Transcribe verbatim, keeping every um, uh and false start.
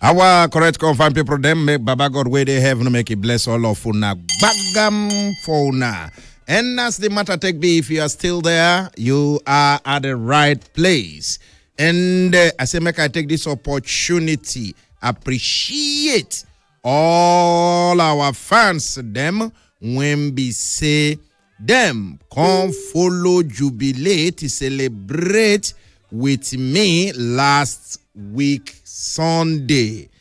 Our correct confirm people them make Baba God where they have no make it bless all of una bagam for una. And as the matter take be, if you are still there, you are at the right place. And uh, I say make I take this opportunity appreciate all our fans them when we say them come follow jubilate to celebrate with me last week Sunday.